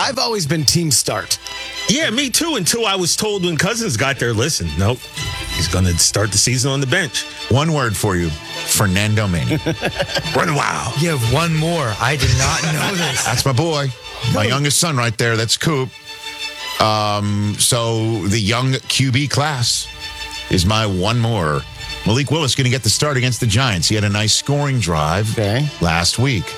I've always been team start. Yeah, me too, until I was told when Cousins got there, listen, nope, he's going to start the season on the bench. One word for you, Fernando Manning. Run wild. You have one more. I did not know this. That's my boy. My youngest son right there. That's Coop. So the young QB class is my one more. Malik Willis going to get the start against the Giants. He had a nice scoring drive last week.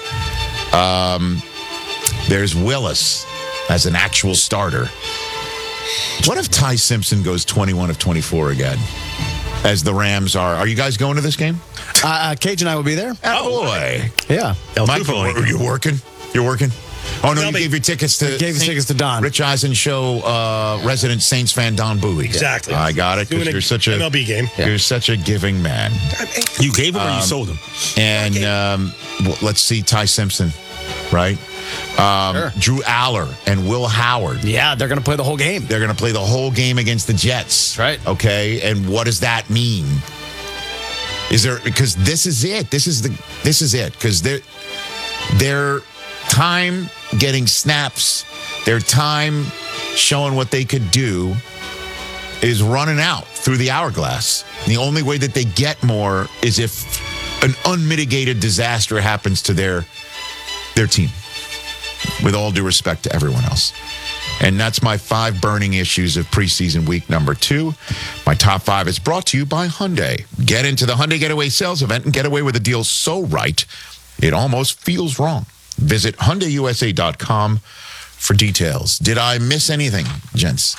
There's Willis as an actual starter. What if Ty Simpson goes 21 of 24 again, as the Rams are? Are you guys going to this game? Cage and I will be there. Oh, boy. Yeah. Mike, are you working? You're working? Oh, no, you gave your tickets to... Gave his tickets to Don. Rich Eisen Show resident Saints fan Don Bowie. Exactly. I got it, because you're such a... MLB game. You're such a giving man. You gave him or you sold him? And let's see Ty Simpson, right? Sure. Drew Aller and Will Howard. Yeah, they're going to play the whole game. They're going to play the whole game against the Jets. That's right. Okay, and what does that mean? Is there... Because this is it. This is it. Because they're time getting snaps, their time showing what they could do is running out through the hourglass. And the only way that they get more is if an unmitigated disaster happens to their team, with all due respect to everyone else. And that's my 5 burning issues of preseason week number 2. My top 5 is brought to you by Hyundai. Get into the Hyundai Getaway sales event and get away with a deal so right, it almost feels wrong. Visit HyundaiUSA.com for details. Did I miss anything, gents?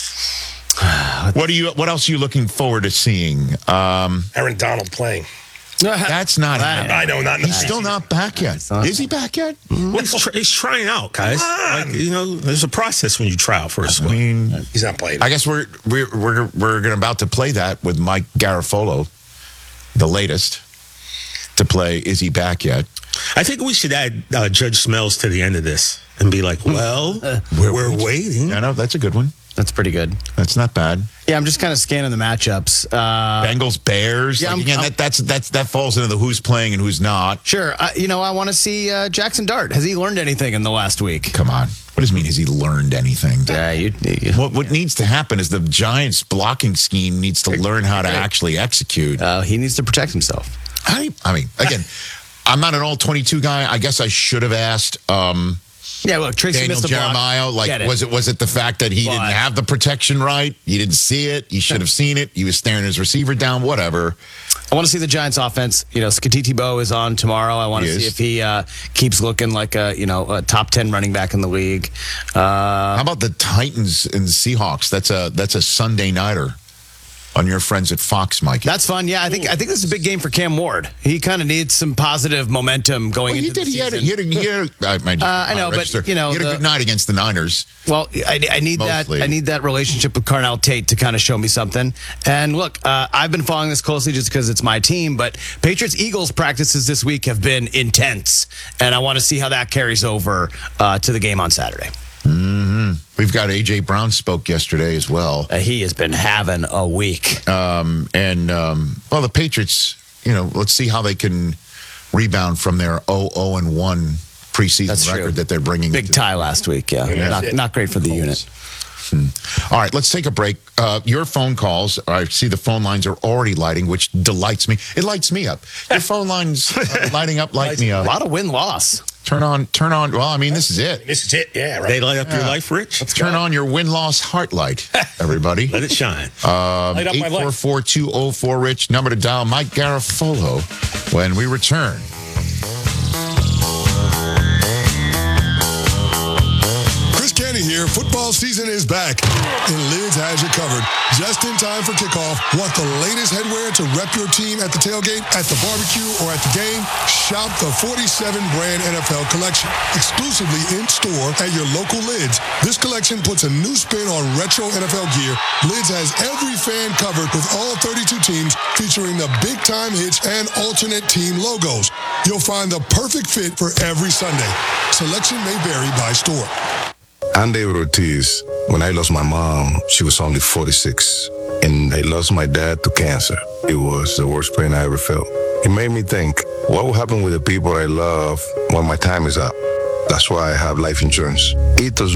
What else are you looking forward to seeing? Aaron Donald playing. That's not happening. I know, not. He's still not back yet. Is he back yet? Well, he's trying out, guys. Like, there's a process when you try out for a squad. I mean, he's not playing. I guess we're about to play that with Mike Garafolo, the latest, to play. Is he back yet? I think we should add Judge Smells to the end of this and be like, well, we're waiting. I know, that's a good one. That's pretty good. That's not bad. Yeah, I'm just kind of scanning the matchups. Bengals, Bears. Yeah, that falls into the who's playing and who's not. Sure. I want to see Jackson Dart. Has he learned anything in the last week? Come on. What does it mean? Has he learned anything? Yeah, What needs to happen is the Giants' blocking scheme needs to learn how to actually execute. He needs to protect himself. I mean, again, I'm not an all-22 guy. I guess I should have asked Yeah, look, Tracy Daniel missed the Jeremiah. block. Like, was it the fact that he didn't have the protection right? He didn't see it. He should have seen it. He was staring his receiver down. Whatever. I want to see the Giants' offense. Skititi Bo is on tomorrow. I want to see if he keeps looking like a top 10 running back in the league. How about the Titans and the Seahawks? That's a Sunday nighter on your friends at Fox, Mike. That's fun. Yeah, I think this is a big game for Cam Ward. He kind of needs some positive momentum going into the season. I know, but he had a good night against the Niners. Well, I need mostly. I need that relationship with Carnell Tate to kind of show me something. And look, I've been following this closely just because it's my team, but Patriots-Eagles practices this week have been intense, and I want to see how that carries over to the game on Saturday. Mm-hmm. We've got A.J. Brown spoke yesterday as well. He has been having a week. The Patriots, let's see how they can rebound from their 0-1 preseason record that they're bringing. Big tie last week, not great for the unit. All right, let's take a break. Your phone calls, I see the phone lines are already lighting, which delights me. It lights me up. Your phone lines lighting up, light me up. A lot of win-loss. Turn on. Well, I mean, this is it. This is it, yeah. Right. They light up your life, Rich. Let's turn on your win-loss heart light, everybody. Let it shine. 844-204-RICH, number to dial, Mike Garafolo, when we return. Here, football season is back, and Lids has you covered. Just in time for kickoff. Want the latest headwear to rep your team at the tailgate, at the barbecue, or at the game? Shop the 47-brand NFL collection, exclusively in-store at your local Lids. This collection puts a new spin on retro NFL gear. Lids has every fan covered with all 32 teams, featuring the big-time hits and alternate team logos. You'll find the perfect fit for every Sunday. Selection may vary by store. I'm David Ortiz. When I lost my mom, she was only 46. And I lost my dad to cancer. It was the worst pain I ever felt. It made me think, what will happen with the people I love when my time is up? That's why I have life insurance. Itos